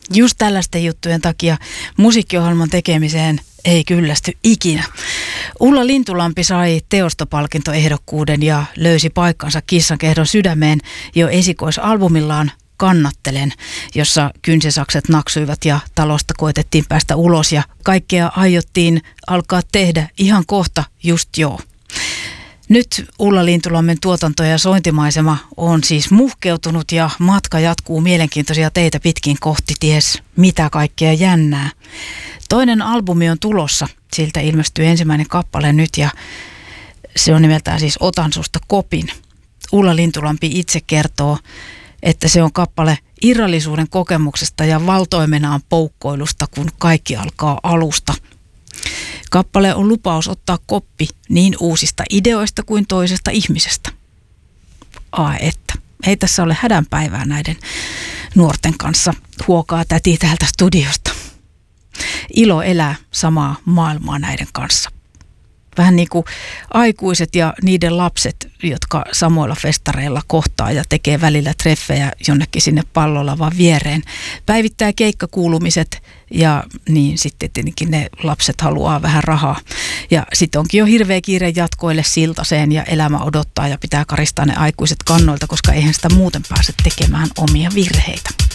Just tällaisten juttujen takia musiikkiohjelman tekemiseen ei kyllästy ikinä. Ulla Lintulampi sai teostopalkintoehdokkuuden ja löysi paikkansa Kissankehdon sydämeen jo esikoisalbumillaan Kannattelen, jossa kynsisakset naksuivat ja talosta koetettiin päästä ulos ja kaikkea aiottiin alkaa tehdä ihan kohta just joo. Nyt Ulla Lintulammen tuotanto ja sointimaisema on siis muhkeutunut ja matka jatkuu mielenkiintoisia teitä pitkin kohti ties mitä kaikkea jännää. Toinen albumi on tulossa, siltä ilmestyy ensimmäinen kappale nyt ja se on nimeltään siis Otan susta kopin. Ulla Lintulampi itse kertoo, että se on kappale irrallisuuden kokemuksesta ja valtoimenaan poukkoilusta, kun kaikki alkaa alusta. Kappale on lupaus ottaa koppi niin uusista ideoista kuin toisesta ihmisestä. Että. Ei tässä ole hädänpäivää näiden nuorten kanssa. Huokaa täti täältä studiosta. Ilo elää samaa maailmaa näiden kanssa. Vähän niin kuin aikuiset ja niiden lapset, jotka samoilla festareilla kohtaa ja tekee välillä treffejä jonnekin sinne pallolavan viereen. Päivittää keikkakuulumiset ja niin sitten tietenkin ne lapset haluaa vähän rahaa. Ja sitten onkin jo hirveä kiire jatkoille siltaseen ja elämä odottaa ja pitää karistaa ne aikuiset kannoilta, koska eihän sitä muuten pääse tekemään omia virheitä.